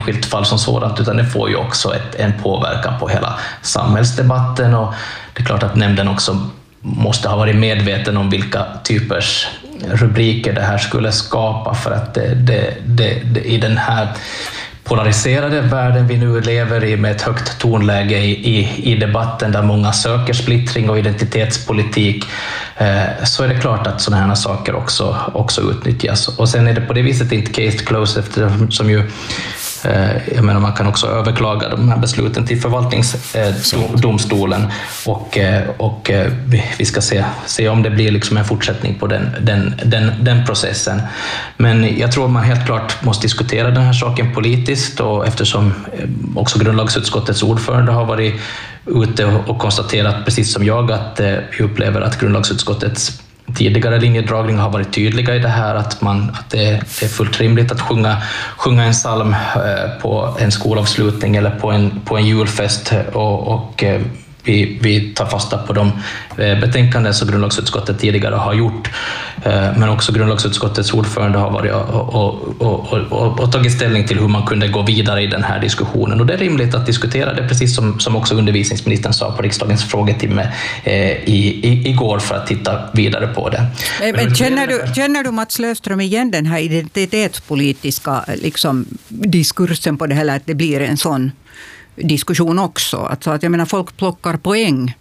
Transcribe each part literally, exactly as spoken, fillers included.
enskilt fall som sådant, utan det får ju också ett, en påverkan på hela samhällsdebatten. Och det är klart att nämnden också måste ha varit medveten om vilka typers rubriker det här skulle skapa, för att det, det, det, det, i den här polariserade världen vi nu lever i, med ett högt tonläge i, i, i debatten där många söker splittring och identitetspolitik, eh, så är det klart att sådana här saker också, också utnyttjas. Och sen är det på det viset inte case closed, eftersom ju jag menar, man kan också överklaga de här besluten till förvaltningsdomstolen, och, och vi ska se, se om det blir liksom en fortsättning på den, den, den, den processen. Men jag tror man helt klart måste diskutera den här saken politiskt, och eftersom också grundlagsutskottets ordförande har varit ute och konstaterat, precis som jag, att vi upplever att grundlagsutskottets tidigare linjedragning har varit tydliga i det här, att, man, att det är fullt rimligt att sjunga, sjunga en psalm på en skolavslutning eller på en, på en julfest, och, och vi, vi tar fasta på de betänkanden som grundlagsutskottet tidigare har gjort. Men också grundlagsutskottets ordförande har varit och, och, och, och, och tagit ställning till hur man kunde gå vidare i den här diskussionen. Och det är rimligt att diskutera det, precis som, som också undervisningsministern sa på riksdagens frågetimme eh, i, i, igår, för att titta vidare på det. Men, men känner, du, känner du, Mats Löfström, igen den här identitetspolitiska liksom, diskursen på det här, att det blir en sån diskussion också? Alltså att jag menar, folk plockar poäng.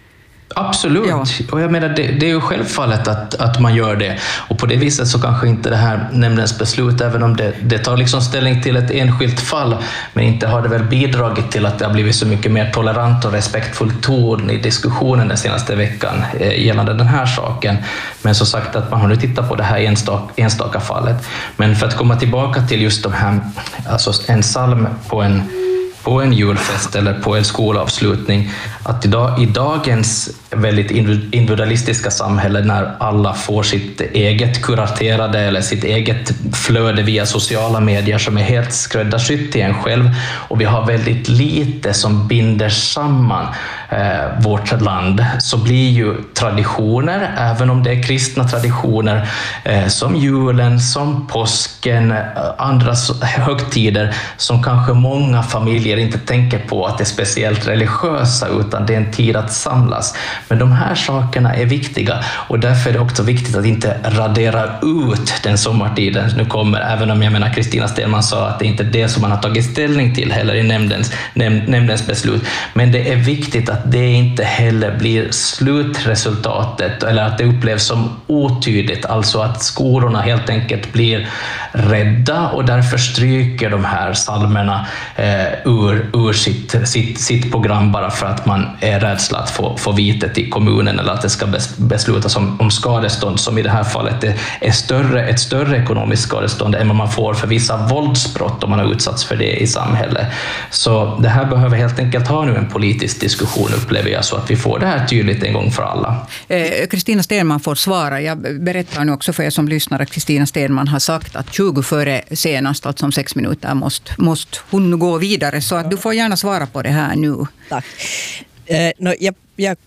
Absolut, ja. Och jag menar, det, det är ju självfallet att, att man gör det, och på det viset så kanske inte det här nämndens beslut, även om det, det tar liksom ställning till ett enskilt fall, men inte har det väl bidragit till att det har blivit så mycket mer tolerant och respektfull ton i diskussionen den senaste veckan eh, gällande den här saken. Men så sagt att man har nu tittat på det här enstaka, enstaka fallet. Men för att komma tillbaka till just de här, alltså en psalm på en på en julfest eller på en skolavslutning, att idag, i dagens väldigt individualistiska samhälle, när alla får sitt eget kuraterade eller sitt eget flöde via sociala medier som är helt skräddarsytt till en själv, och vi har väldigt lite som binder samman eh, vårt land, så blir ju traditioner, även om det är kristna traditioner, eh, som julen, som påsken, andra högtider, som kanske många familjer inte tänker på att det är speciellt religiösa, utan det är en tid att samlas. Men de här sakerna är viktiga, och därför är det också viktigt att inte radera ut den sommartiden nu kommer, även om jag menar Kristina Stenman sa att det inte är det som man har tagit ställning till heller i nämndens, näm, nämndens beslut. Men det är viktigt att det inte heller blir slutresultatet, eller att det upplevs som otydligt, alltså att skolorna helt enkelt blir rädda och därför stryker de här psalmerna eh, ur, ur sitt, sitt, sitt program, bara för att man är rädsla att få, få vitet i kommunen, eller att det ska beslutas om, om skadestånd, som i det här fallet är, är större, ett större ekonomiskt skadestånd än vad man får för vissa våldsbrott om man har utsatts för det i samhället. Så det här behöver helt enkelt ha nu en politisk diskussion, upplever jag, så att vi får det här tydligt en gång för alla. Kristina eh, Stenman får svara. Jag berättar nu också för er som lyssnar att Kristina Stenman har sagt att tjugo före senast, alltså om sex minuter, måste, måste hon gå vidare, så att du får gärna svara på det här nu. Tack. Eh, no, jag, jag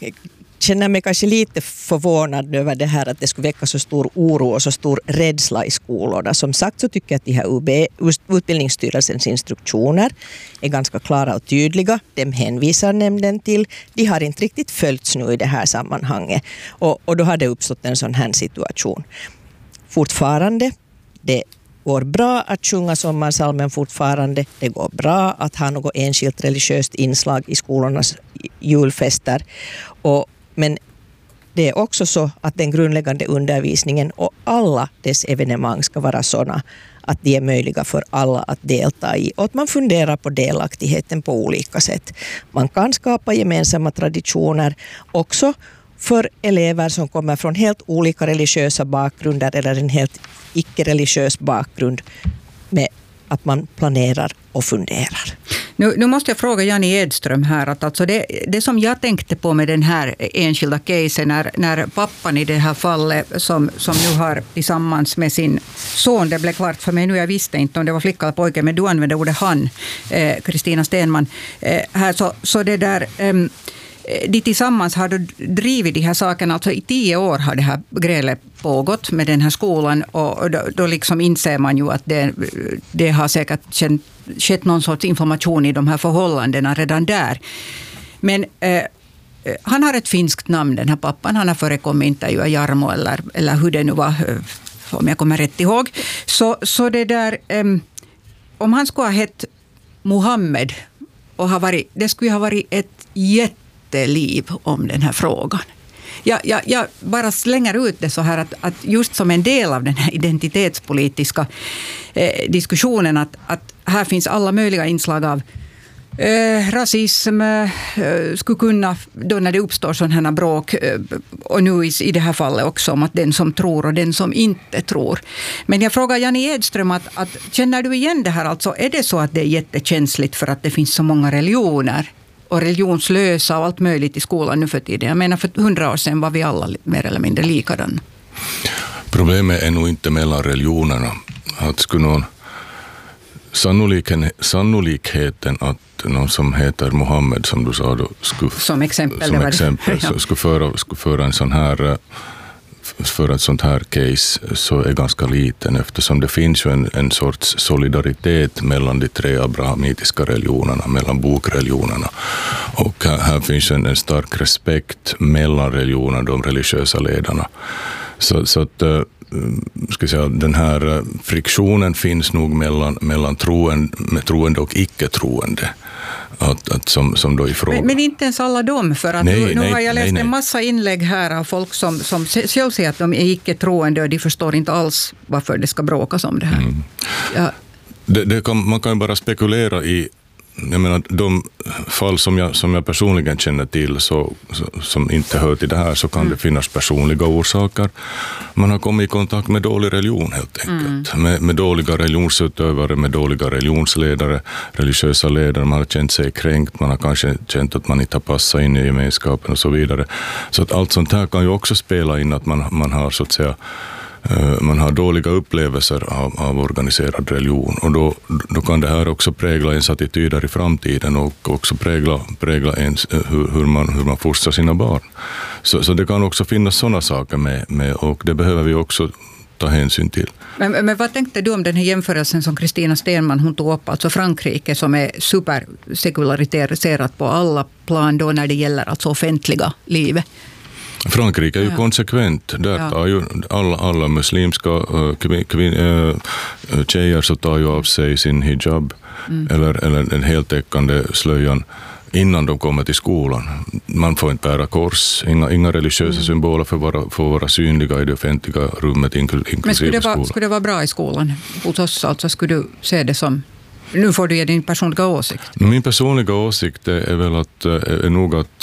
känner mig kanske lite förvånad över det här, att det skulle väcka så stor oro och så stor rädsla i skolorna. Som sagt så tycker jag att de här U B, Utbildningsstyrelsens instruktioner är ganska klara och tydliga. De hänvisar nämnden till. De har inte riktigt följts nu i det här sammanhanget. Och, och då har det uppstått en sån här situation. Fortfarande, det går bra att sjunga sommarsalmen fortfarande. Det går bra att ha något enskilt religiöst inslag i skolornas julfester. Och, men det är också så att den grundläggande undervisningen och alla dess evenemang ska vara sådana att de är möjliga för alla att delta i, och att man funderar på delaktigheten på olika sätt. Man kan skapa gemensamma traditioner också för elever som kommer från helt olika religiösa bakgrunder eller en helt icke-religiös bakgrund, med att man planerar och funderar. Nu, nu måste jag fråga Janni Edström här, att alltså det, det som jag tänkte på med den här enskilda casen, när, när pappan i det här fallet som, som nu har tillsammans med sin son, det blev klart för mig nu, jag visste inte om det var flicka eller pojke, men du använde ordet han, Kristina eh, Stenman, eh, här, så, så det där... Eh, de tillsammans har drivit de här sakerna, alltså i tio år har det här grälet pågått med den här skolan, och då, då liksom inser man ju att det, det har säkert känt, skett någon sorts information i de här förhållandena redan där. Men eh, han har ett finskt namn, den här pappan. Han har förekommit intervjua Jarmo eller, eller hur det nu var, om jag kommer rätt ihåg. Så, så det där, eh, om han skulle ha hett Mohammed och ha varit, det skulle ha varit ett jätteliv om den här frågan. Jag, jag, jag bara slänger ut det så här att, att just som en del av den här identitetspolitiska eh, diskussionen att, att här finns alla möjliga inslag av eh, rasism eh, skulle kunna, då när det uppstår sådana här bråk eh, och nu i, i det här fallet också om att den som tror och den som inte tror. Men jag frågar Janni Edström att, att känner du igen det här, alltså är det så att det är jättekänsligt för att det finns så många religioner och religionslösa och allt möjligt i skolan nu för tiden? Jag menar, för hundra år sedan var vi alla mer eller mindre likadana. Problemet är nog inte mellan religionerna. Att skulle någon sannolikheten, sannolikheten att någon som heter Mohammed, som du sa, då, skulle, som exempel, som exempel ja. så skulle, föra, skulle föra en sån här för ett sånt här case så är ganska liten, eftersom det finns ju en, en sorts solidaritet mellan de tre abrahamitiska religionerna, mellan bokreligionerna. Och här, här finns en, en stark respekt mellan religionerna, de religiösa ledarna. Så, så att ska jag säga, den här friktionen finns nog mellan, mellan troende, troende och icke-troende. Att, att som, som då men, men inte ens alla dem, för att nej, nu, nu nej, har jag läst nej, nej. en massa inlägg här av folk som, som själv säger att de är icke-troende och de förstår inte alls varför det ska bråkas om det här. Mm. Ja. Det, det kan, man kan ju bara spekulera i, jag menar, de fall som jag, som jag personligen känner till så, så, som inte hör till det här, så kan mm. det finnas personliga orsaker. Man har kommit i kontakt med dålig religion helt enkelt. Mm. Med, med dåliga religionsutövare, med dåliga religionsledare, religiösa ledare. Man har känt sig kränkt, man har kanske känt att man inte har passat in i gemenskapen och så vidare. Så att allt sånt här kan ju också spela in, att man, man har så att säga man har dåliga upplevelser av, av organiserad religion, och då, då kan det här också prägla ens attityder i framtiden och också prägla, prägla ens, hur, hur, man, hur man fostrar sina barn. Så, så det kan också finnas sådana saker med, med, och det behöver vi också ta hänsyn till. Men, men vad tänkte du om den här jämförelsen som Kristina Stenman hon tog upp, alltså Frankrike som är supersekulariserat på alla plan då när det gäller alltså offentliga livet? Frankrike är ju ja. konsekvent. Där ja. tar ju alla, alla muslimska uh, kvin, kvin, uh, tjejer så tar ju av sig sin hijab mm. eller, eller den heltäckande slöjan innan de kommer till skolan. Man får inte bära kors, inga, inga religiösa mm. symboler får vara, får vara synliga i det offentliga rummet inklusive Men skulle det, vara, skolan. skulle det vara bra i skolan? Hos oss alltså skulle du se det som... Nu får du ge din personliga åsikt. Min personliga åsikt är väl att, är nog att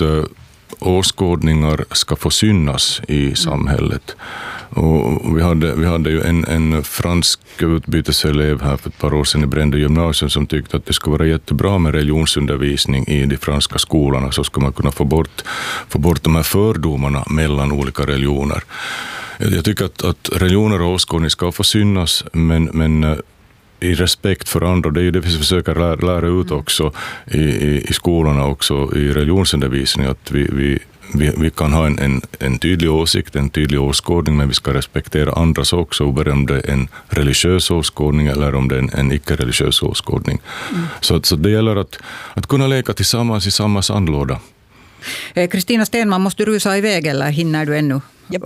åskådningar ska få synas i samhället. Och vi, hade, vi hade ju en, en fransk utbyteselev här för ett par år sedan i Brände gymnasium som tyckte att det skulle vara jättebra med religionsundervisning i de franska skolorna, så skulle man kunna få bort, få bort de här fördomarna mellan olika religioner. Jag tycker att, att religioner och åskådning ska få synas, men, men i respekt för andra. Det är ju det vi försöker lära, lära ut också i, i, i skolorna, också i religionsundervisning, att vi, vi, vi, vi kan ha en, en, en tydlig åsikt, en tydlig åskådning, men vi ska respektera andras också, oberoende om det är en religiös åskådning eller om det är en, en icke-religiös åskådning. Mm. Så, så det gäller att, att kunna leka tillsammans i samma sandlåda. Kristina Stenman, måste du rusa iväg eller hinner du ännu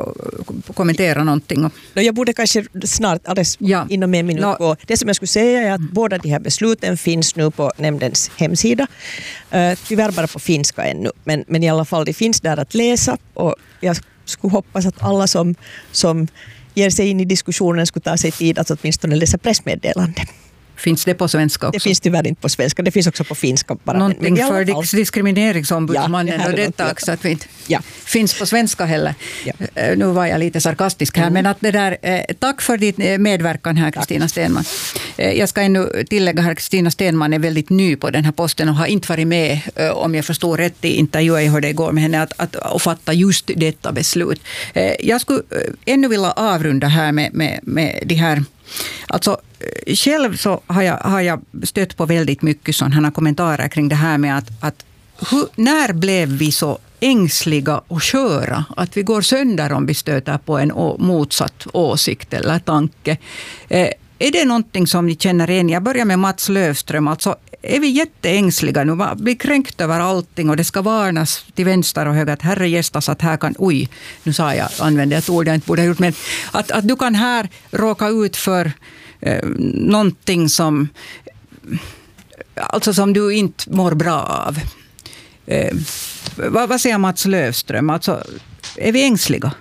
kommentera någonting? Jag borde kanske snart, alldeles ja. inom en minut gå. Det som jag skulle säga är att mm. båda de här besluten finns nu på nämndens hemsida. Uh, tyvärr bara på finska ännu, men, men i alla fall det finns där att läsa, och jag skulle hoppas att alla som, som ger sig in i diskussionen skulle ta sig tid att åtminstone läsa pressmeddelande. Finns det på svenska också? Det finns tyvärr inte på svenska, det finns också på finska. Bara. Någonting men för diskrimineringsombudsmannen ja, och detta också att vi inte ja. finns på svenska heller. Ja. Nu var jag lite sarkastisk här, mm. men att det där, tack för din medverkan här, Kristina Stenman. Jag ska ännu tillägga här, Kristina Stenman är väldigt ny på den här posten och har inte varit med, om jag förstår rätt i intervjun hur det går med henne, att, att, att fatta just detta beslut. Jag skulle ännu vilja avrunda här med, med, med de här. Alltså själv så har jag, har jag stött på väldigt mycket sådana kommentarer kring det här med att, att hur, när blev vi så ängsliga och sköra att vi går sönder om vi stöter på en å, motsatt åsikt eller tanke. Eh, är det någonting som ni känner igen? Jag börjar med Mats Löfström. Alltså, är vi jätteängsliga nu? Man blir kränkt över allting och det ska varnas till vänster och höger att herre gästas att här kan, oj, nu sa jag, använde jag ett ord jag inte borde ha gjort, men att, att du kan här råka ut för eh, någonting som, alltså som du inte mår bra av. Eh, vad, vad säger Mats Löfström? Alltså, är vi ängsliga?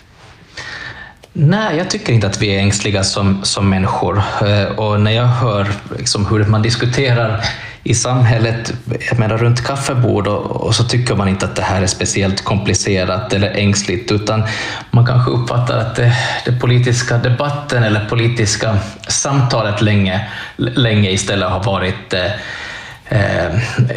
Nej, jag tycker inte att vi är ängsliga som, som människor. Och när jag hör liksom hur man diskuterar i samhället, jag menar runt kaffebord, och, och så tycker man inte att det här är speciellt komplicerat eller ängsligt, utan man kanske uppfattar att det, det politiska debatten eller politiska samtalet länge, länge istället har varit eh, Eh,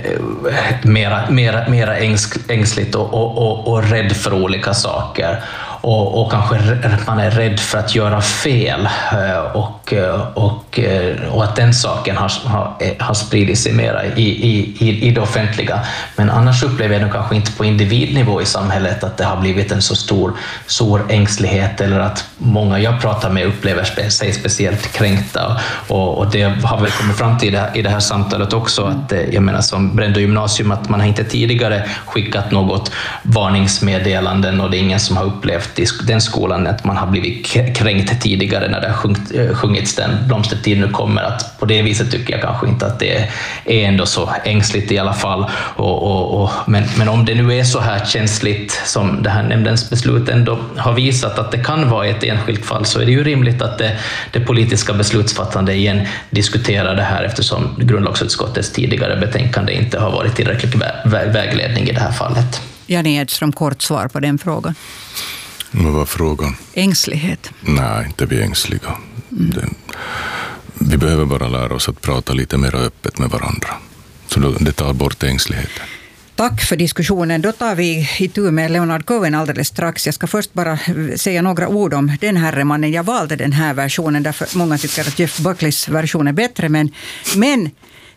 mera, mera, mera ängsl, ängsligt och, och, och, och rädd för olika saker. Och, och kanske man är rädd för att göra fel och, och, och att den saken har, har, har spridit sig mera i, i, i det offentliga. Men annars upplever jag nog kanske inte på individnivå i samhället att det har blivit en så stor, stor ängslighet, eller att många jag pratar med upplever sig speciellt kränkta. Och, och det har väl kommit fram till i det här, i det här samtalet också, att jag menar som Brändö gymnasium, att man har inte tidigare skickat något varningsmeddelanden, och det är ingen som har upplevt i den skolan att man har blivit kränkt tidigare när det har sjungit, sjungits den blomstertid nu kommer. Att på det viset tycker jag kanske inte att det är ändå så ängsligt i alla fall. Och, och, och, men, men om det nu är så här känsligt som det här nämndens beslut ändå har visat att det kan vara ett enskilt fall, så är det ju rimligt att det, det politiska beslutsfattande igen diskuterar det här, eftersom grundlagsutskottets tidigare betänkande inte har varit tillräcklig vä- vägledning i det här fallet. Janne Edström, kort svar på den frågan. Vad var frågan? Ängslighet. Nej, inte vi ängsliga. Mm. Det, vi behöver bara lära oss att prata lite mer öppet med varandra. Så då, det tar bort ängsligheten. Tack för diskussionen. Då tar vi i tur med Leonard Cohen alldeles strax. Jag ska först bara säga några ord om den här mannen. Jag valde den här versionen därför många tycker att Jeff Buckleys version är bättre. Men, men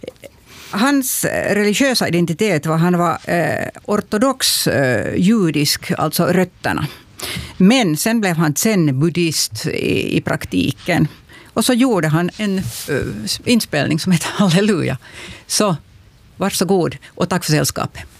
hans religiösa identitet var han var eh, ortodox eh, judisk, alltså rötterna. Men sen blev han zen-buddhist i, i praktiken. Och så gjorde han en uh, inspelning som heter Halleluja. Så varsågod och tack för sällskapet.